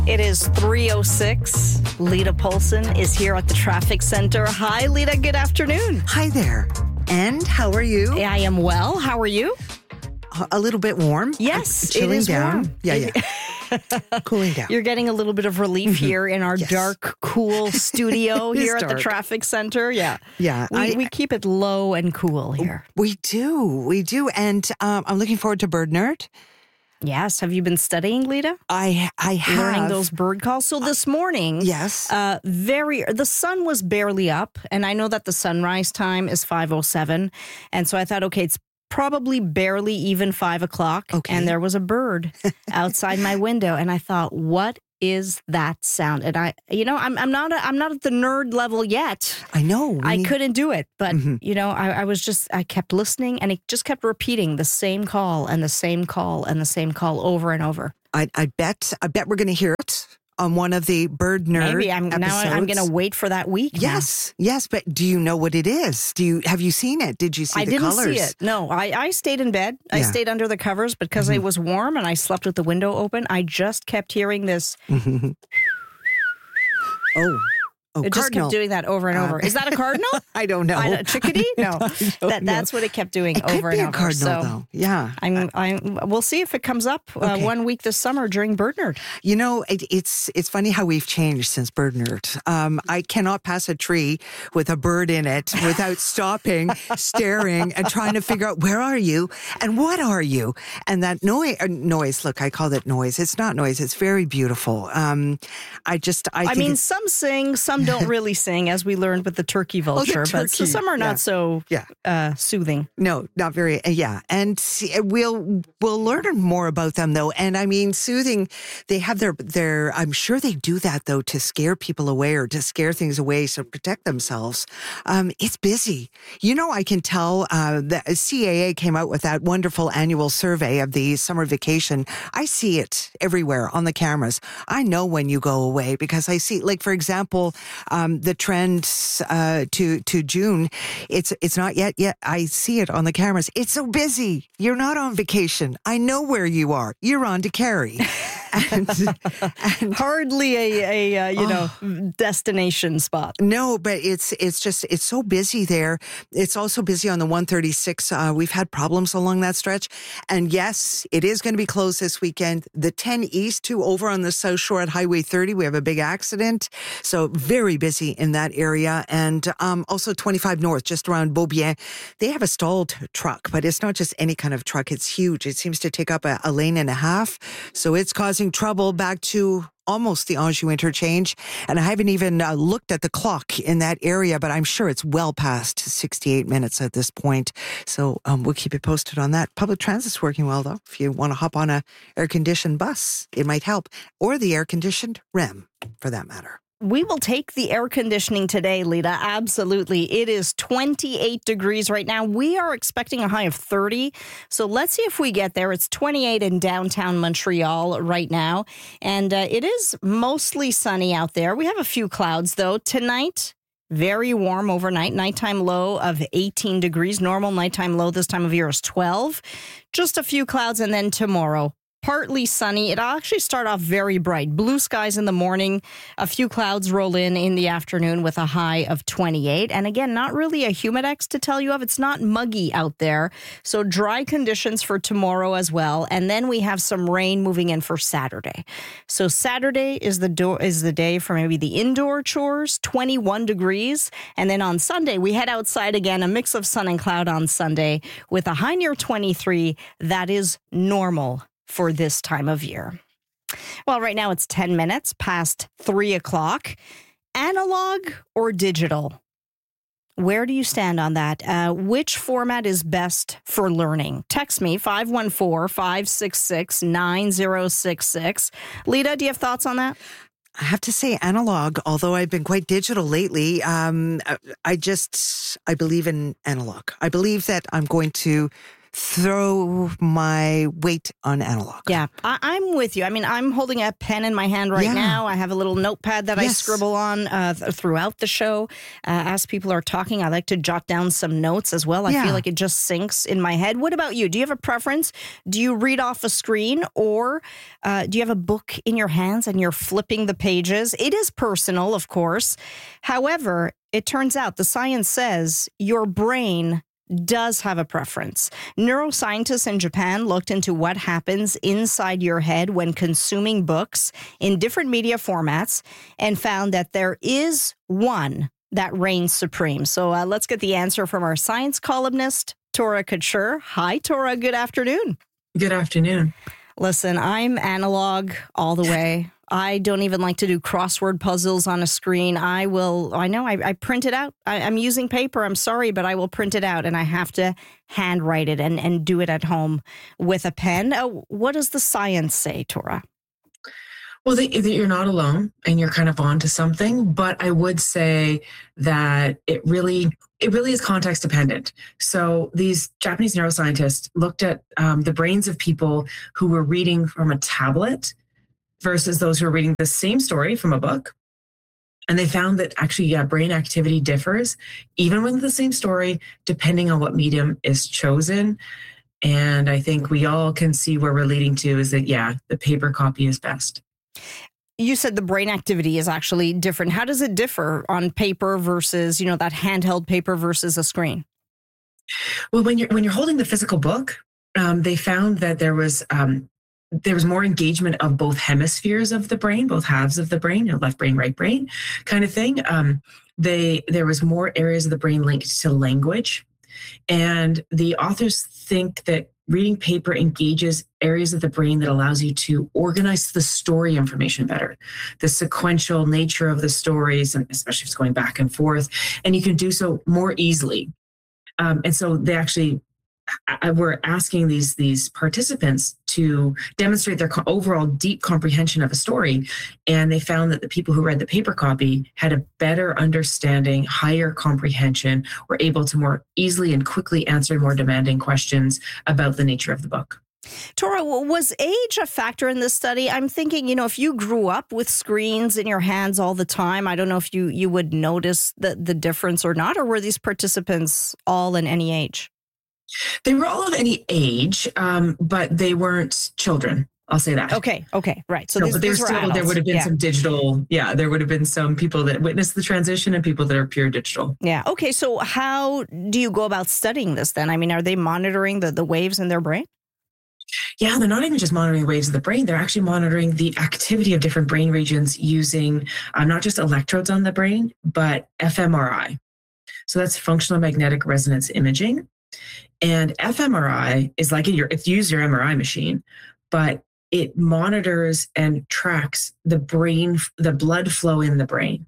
It is 3:06. Lita Polson is here at the traffic center. Hi, Lita. Good afternoon. Hi there. And how are you? I am well. How are you? A little bit warm. Yes, Chilling it is down. warm. Yeah. Cooling down. You're getting a little bit of relief here in our dark, cool studio here at the traffic center. Yeah. Yeah. We keep it low and cool here. We do. And I'm looking forward to Bird Nerd. Yes. Have you been studying, Lita? I have. Learning those bird calls. So this morning, Yes. the sun was barely up, and I know that the sunrise time is 5:07, and so I thought, okay, it's probably barely even 5 o'clock, Okay. and there was a bird outside my window, and I thought, what is that sound? And I'm not at the nerd level yet. I know. I couldn't do it, but I kept listening, and it just kept repeating the same call and the same call and the same call over and over. I bet we're going to hear it on one of the Bird Nerd Maybe I'm episodes. going to wait for that week. Yes. But do you know what it is? Have you seen it? Did you see the colors? I didn't see it. No, I stayed in bed. I Yeah. stayed under the covers because it was warm and I slept with the window open. I just kept hearing this. Oh, It just cardinal. kept doing that over and over. Is that a cardinal? I don't know. A chickadee? No, that's what it kept doing It over could be and a over. cardinal, So though. Yeah. we'll see if it comes up Okay. 1 week this summer during Bird Nerd. You know, it's funny how we've changed since Bird Nerd. I cannot pass a tree with a bird in it without stopping, staring, and trying to figure out where are you and what are you. And that noise. Look, I call it noise. It's not noise. It's very beautiful. I think Some sing, some don't really sing, as we learned with the turkey vulture. But turkey, some are not so soothing. No, not very. And we'll learn more about them though. And I mean, soothing. They have their. I'm sure they do that though to scare people away or to scare things away, so protect themselves. It's busy. You know, I can tell. The CAA came out with that wonderful annual survey of the summer vacation. I see it everywhere on the cameras. I know when you go away because I see, like for example, the trend to June. It's not yet. I see it on the cameras. It's so busy. You're not on vacation. I know where you are. You're on to Kerry. and Hardly a destination spot. No, but it's so busy there. It's also busy on the 136. We've had problems along that stretch. And yes, it is going to be closed this weekend. The 10 East to over on the South Shore at Highway 30, we have a big accident. So very busy in that area. And also 25 North, just around Beaubien. They have a stalled truck, but it's not just any kind of truck. It's huge. It seems to take up a lane and a half. So it's causing trouble back to almost the Anjou interchange. And I haven't even looked at the clock in that area, but I'm sure it's well past 68 minutes at this point. So we'll keep you posted on that. Public transit's working well, though. If you want to hop on a air-conditioned bus, it might help. Or the air-conditioned REM, for that matter. We will take the air conditioning today, Lita. Absolutely. It is 28 degrees right now. We are expecting a high of 30. So let's see if we get there. It's 28 in downtown Montreal right now. And it is mostly sunny out there. We have a few clouds, though. Tonight, very warm overnight. Nighttime low of 18 degrees. Normal nighttime low this time of year is 12. Just a few clouds. And then tomorrow, partly sunny. It'll actually start off very bright. Blue skies in the morning. A few clouds roll in the afternoon with a high of 28. And again, not really a humidex to tell you of. It's not muggy out there. So dry conditions for tomorrow as well. And then we have some rain moving in for Saturday. So Saturday is the day for maybe the indoor chores, 21 degrees. And then on Sunday, we head outside again, a mix of sun and cloud on Sunday with a high near 23. That is normal for this time of year. Well, right now it's 10 minutes past 3 o'clock. Analog or digital? Where do you stand on that? Which format is best for learning? Text me, 514-566-9066. Lita, do you have thoughts on that? I have to say analog, although I've been quite digital lately. I believe in analog. I believe that I'm going to throw my weight on analog. Yeah, I'm with you. I mean, I'm holding a pen in my hand right now. I have a little notepad that I scribble on throughout the show. As people are talking, I like to jot down some notes as well. I feel like it just sinks in my head. What about you? Do you have a preference? Do you read off a screen, or do you have a book in your hands and you're flipping the pages? It is personal, of course. However, it turns out the science says your brain does have a preference. Neuroscientists in Japan looked into what happens inside your head when consuming books in different media formats and found that there is one that reigns supreme. So let's get the answer from our science columnist, Tora Couture. Hi, Tora. Good afternoon. Good afternoon. Listen, I'm analog all the way. I don't even like to do crossword puzzles on a screen. I print it out. I'm using paper. I'm sorry, but I will print it out, and I have to handwrite it and do it at home with a pen. What does the science say, Tora? Well, that you're not alone and you're kind of onto something, but I would say that it really is context dependent. So these Japanese neuroscientists looked at the brains of people who were reading from a tablet versus those who are reading the same story from a book. And they found that actually, brain activity differs, even with the same story, depending on what medium is chosen. And I think we all can see where we're leading to is that, the paper copy is best. You said the brain activity is actually different. How does it differ on paper versus, that handheld paper versus a screen? Well, when you're holding the physical book, they found that there was more engagement of both hemispheres of the brain, both halves of the brain, left brain, right brain kind of thing. There was more areas of the brain linked to language. And the authors think that reading paper engages areas of the brain that allows you to organize the story information better, the sequential nature of the stories, and especially if it's going back and forth, and you can do so more easily. And so they actually were asking these participants to demonstrate their overall deep comprehension of a story. And they found that the people who read the paper copy had a better understanding, higher comprehension, were able to more easily and quickly answer more demanding questions about the nature of the book. Tora, was age a factor in this study? I'm thinking, if you grew up with screens in your hands all the time, I don't know if you would notice the difference or not, or were these participants all in any age? They were all of any age, but they weren't children. I'll say that. Okay, right. So these were adults. There would have been some digital. Yeah, there would have been some people that witnessed the transition and people that are pure digital. Yeah. Okay. So how do you go about studying this then? I mean, are they monitoring the waves in their brain? Yeah, they're not even just monitoring the waves of the brain. They're actually monitoring the activity of different brain regions using not just electrodes on the brain, but fMRI. So that's functional magnetic resonance imaging. And fMRI is like it's use your MRI machine, but it monitors and tracks the blood flow in the brain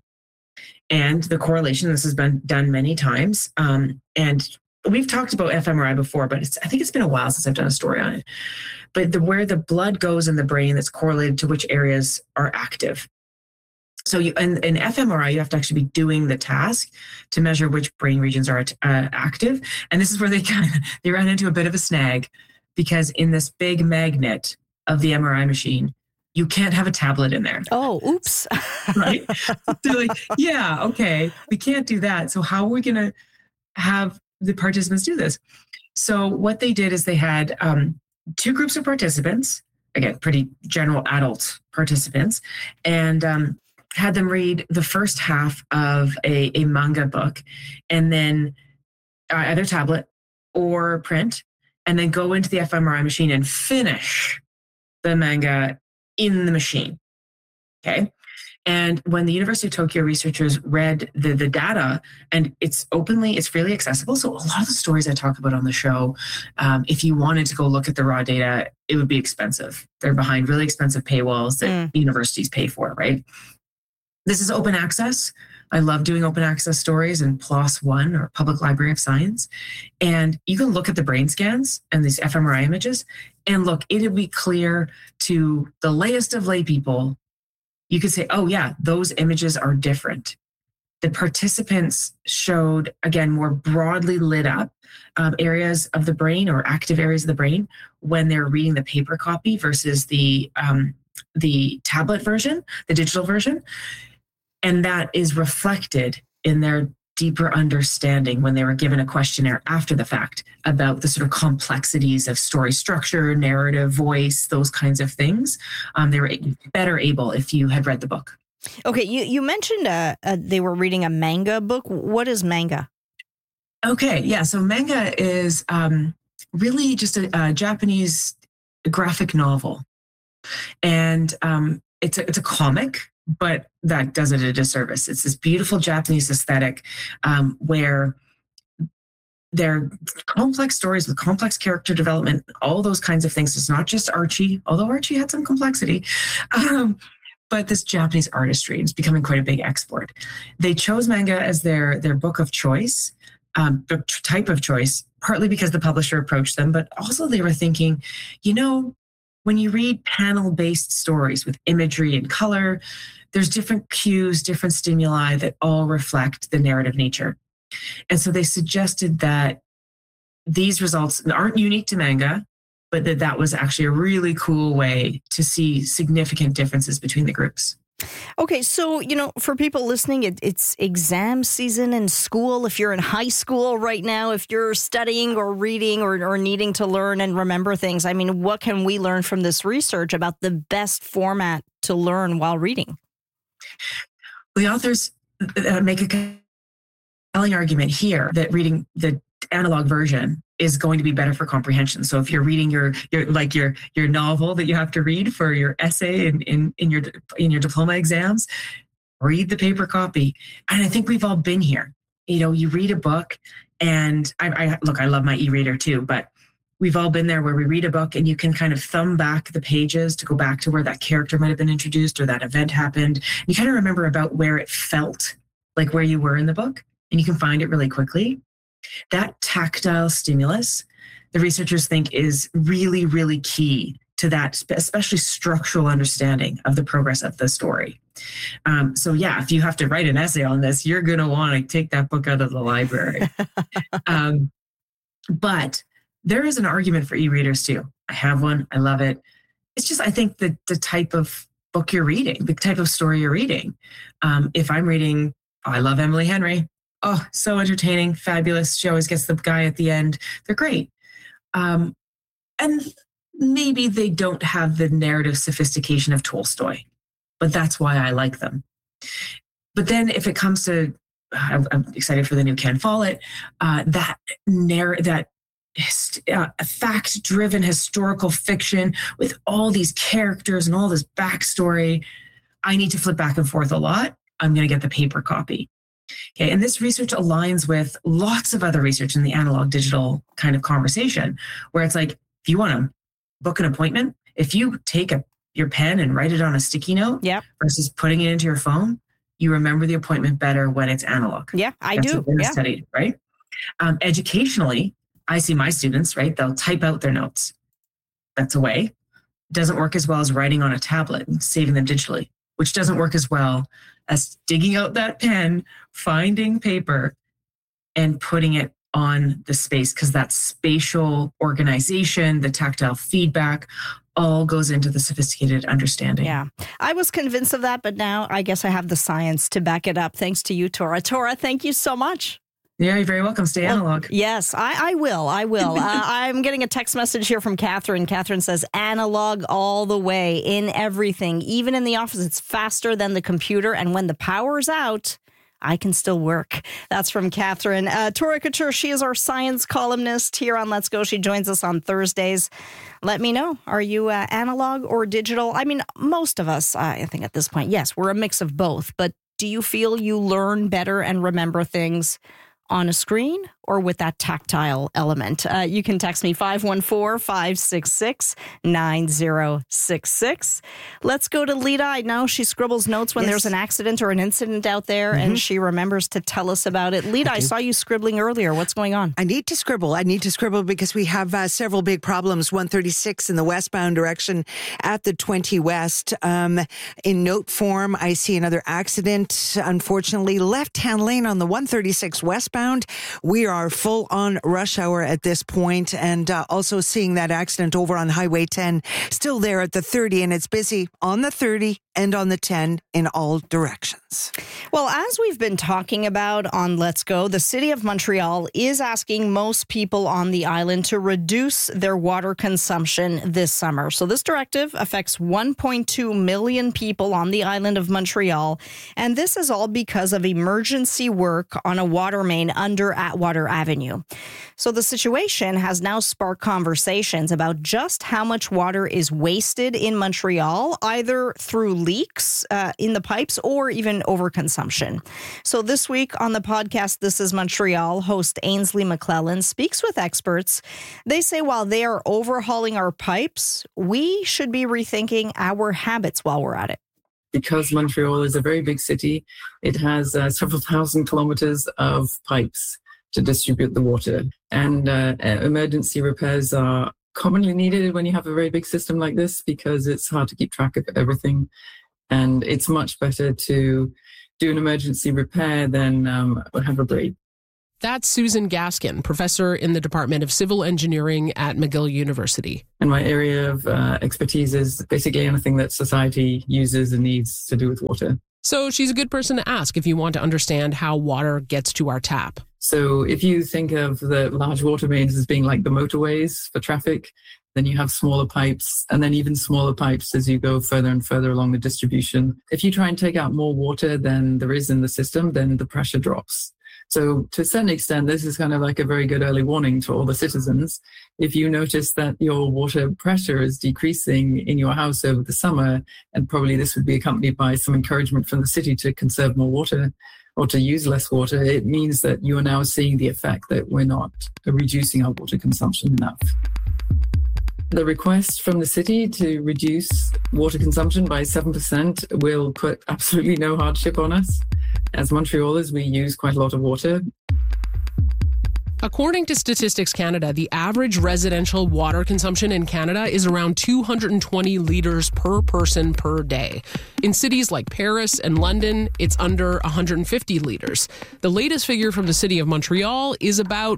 and the correlation. This has been done many times. And we've talked about fMRI before, but I think it's been a while since I've done a story on it. But where the blood goes in the brain, that's correlated to which areas are active. So in fMRI, you have to actually be doing the task to measure which brain regions are active. And this is where they ran into a bit of a snag, because in this big magnet of the MRI machine, you can't have a tablet in there. Oh, oops. Right? They're like, yeah, okay, we can't do that. So how are we going to have the participants do this? So what they did is they had two groups of participants, again, pretty general adult participants, and had them read the first half of a manga book, and then either tablet or print, and then go into the fMRI machine and finish the manga in the machine. Okay. And when the University of Tokyo researchers read the data, and it's freely accessible. So a lot of the stories I talk about on the show, if you wanted to go look at the raw data, it would be expensive. They're behind really expensive paywalls that universities pay for, right? This is open access. I love doing open access stories in PLOS One, or Public Library of Science. And you can look at the brain scans and these fMRI images, and look, it'll be clear to the layest of lay people. You could say, oh yeah, those images are different. the participants showed, again, more broadly lit up areas of the brain or active areas of the brain when they're reading the paper copy versus the tablet version, the digital version. And that is reflected in their deeper understanding when they were given a questionnaire after the fact about the sort of complexities of story structure, narrative, voice, those kinds of things. They were better able if you had read the book. Okay, you mentioned they were reading a manga book. What is manga? Okay, yeah. So manga is really just a Japanese graphic novel, and it's a comic, but that does it a disservice. It's this beautiful Japanese aesthetic where they're complex stories with complex character development, all those kinds of things. It's not just Archie, although Archie had some complexity. But this Japanese artistry is becoming quite a big export. They chose manga as their book of choice, book type of choice, partly because the publisher approached them, but also they were thinking, when you read panel-based stories with imagery and color, there's different cues, different stimuli that all reflect the narrative nature. And so they suggested that these results aren't unique to manga, but that was actually a really cool way to see significant differences between the groups. Okay, so, for people listening, it's exam season in school. If you're in high school right now, if you're studying or reading or needing to learn and remember things, I mean, what can we learn from this research about the best format to learn while reading? The authors make a compelling argument here that reading the analog version is going to be better for comprehension. So if you're reading your novel that you have to read for your essay in your diploma exams, read the paper copy. And I think we've all been here. You read a book, and I love my e-reader too, but we've all been there where we read a book and you can kind of thumb back the pages to go back to where that character might have been introduced or that event happened. You kind of remember about where it felt like where you were in the book, and you can find it really quickly. That tactile stimulus, the researchers think, is really, really key to that, especially structural understanding of the progress of the story. So yeah, if you have to write an essay on this, you're going to want to take that book out of the library. But there is an argument for e-readers too. I have one. I love it. It's just, I think that the type of book you're reading, the type of story you're reading. If I'm reading, I love Emily Henry. Oh, so entertaining, fabulous. She always gets the guy at the end. They're great. And maybe they don't have the narrative sophistication of Tolstoy, but that's why I like them. But then if it comes to, I'm excited for the new Ken Follett, that fact-driven historical fiction with all these characters and all this backstory, I need to flip back and forth a lot. I'm going to get the paper copy. Okay, and this research aligns with lots of other research in the analog digital kind of conversation, where it's like, if you want to book an appointment, if you take your pen and write it on a sticky note versus putting it into your phone, you remember the appointment better when it's analog. Yeah, That's do. What studied, right? Educationally, I see my students, right? They'll type out their notes. That's a way. It doesn't work as well as writing on a tablet and saving them digitally, which doesn't work as well as digging out that pen, finding paper, and putting it on the space, because that spatial organization, the tactile feedback, all goes into the sophisticated understanding. Yeah, I was convinced of that, but now I guess I have the science to back it up. Thanks to you, Tora. Tora, thank you so much. Yeah, you're very welcome. Stay analog. Yes, I will. I'm getting a text message here from Catherine. Catherine says, analog all the way in everything. Even in the office, it's faster than the computer. And when the power's out, I can still work. That's from Catherine. Tora Couture, she is our science columnist here on Let's Go. She joins us on Thursdays. Let me know. Are you analog or digital? I mean, most of us, I think at this point, yes, we're a mix of both. But do you feel you learn better and remember things on a screen or with that tactile element. You can text me 514-566-9066. Let's go to Lita. I know she scribbles notes when there's an accident or an incident out there, and she remembers to tell us about it. Lita, I saw you scribbling earlier. What's going on? I need to scribble because we have several big problems. 136 in the westbound direction at the 20 West. In note form, I see another accident. Unfortunately, left-hand lane on the 136 westbound. We are full on rush hour at this point, and also seeing that accident over on Highway 10, still there at the 30, and it's busy on the 30 and on the 10 in all directions. Well, as we've been talking about on Let's Go, the City of Montreal is asking most people on the island to reduce their water consumption this summer. So this directive affects 1.2 million people on the island of Montreal, and this is all because of emergency work on a water main under Atwater Avenue. So the situation has now sparked conversations about just how much water is wasted in Montreal, either through leaks in the pipes or even overconsumption. So this week on the podcast, This is Montreal, host Ainsley McClellan speaks with experts. They say while they are overhauling our pipes, we should be rethinking our habits while we're at it. Because Montreal is a very big city, it has several thousand kilometers of pipes to distribute the water. And emergency repairs are commonly needed when you have a very big system like this because it's hard to keep track of everything. And it's much better to do an emergency repair than have a break. That's Susan Gaskin, professor in the Department of Civil Engineering at McGill University. And my area of expertise is basically anything that society uses and needs to do with water. So she's a good person to ask if you want to understand how water gets to our tap. So if you think of the large water mains as being like the motorways for traffic, then you have smaller pipes and then even smaller pipes as you go further and further along the distribution. If you try and take out more water than there is in the system, then the pressure drops. So to a certain extent, this is kind of like a very good early warning to all the citizens. If you notice that your water pressure is decreasing in your house over the summer, and probably this would be accompanied by some encouragement from the city to conserve more water or to use less water, it means that you are now seeing the effect that we're not reducing our water consumption enough. The request from the city to reduce water consumption by 7% will put absolutely no hardship on us. As Montrealers, we use quite a lot of water. According to Statistics Canada, the average residential water consumption in Canada is around 220 litres per person per day. In cities like Paris and London, it's under 150 litres. The latest figure from the City of Montreal is about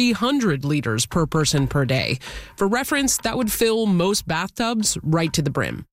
300 litres per person per day. For reference, that would fill most bathtubs right to the brim.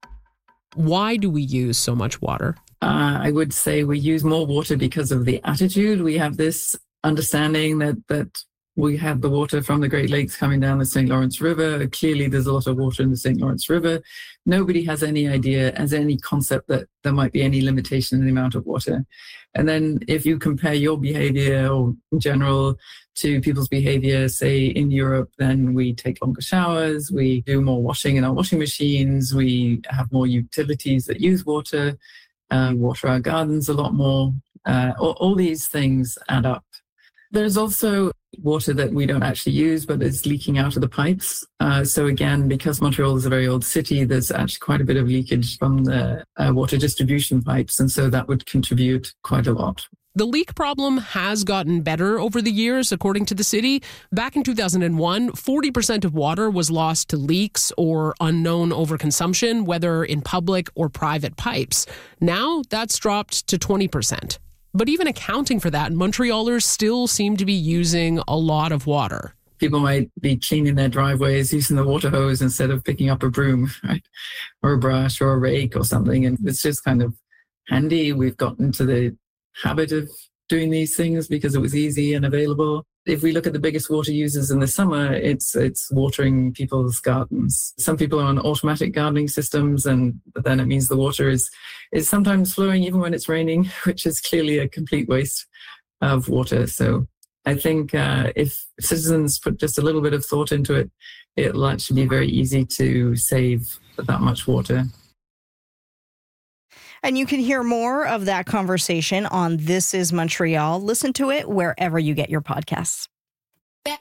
Why do we use so much water? I would say we use more water because of the attitude. We have this understanding that we have the water from the Great Lakes coming down the St. Lawrence River. Clearly, there's a lot of water in the St. Lawrence River. Nobody has any idea, has any concept that there might be any limitation in the amount of water. And then if you compare your behavior or in general to people's behavior, say in Europe, then we take longer showers, we do more washing in our washing machines, we have more utilities that use water, water our gardens a lot more. All these things add up. There's also water that we don't actually use, but it's leaking out of the pipes. So again, because Montreal is a very old city, there's actually quite a bit of leakage from the water distribution pipes. And so that would contribute quite a lot. The leak problem has gotten better over the years, according to the city. Back in 2001, 40% of water was lost to leaks or unknown overconsumption, whether in public or private pipes. Now that's dropped to 20%. But even accounting for that, Montrealers still seem to be using a lot of water. People might be cleaning their driveways using the water hose instead of picking up a broom, right? Or a brush or a rake or something. And it's just kind of handy. We've gotten to the habit of doing these things because it was easy and available. If we look at the biggest water users in the summer, it's watering people's gardens. Some people are on automatic gardening systems, and then it means the water is sometimes flowing even when it's raining, which is clearly a complete waste of water. So I think if citizens put just a little bit of thought into it, it'll actually be very easy to save that much water. And you can hear more of that conversation on This is Montreal. Listen to it wherever you get your podcasts.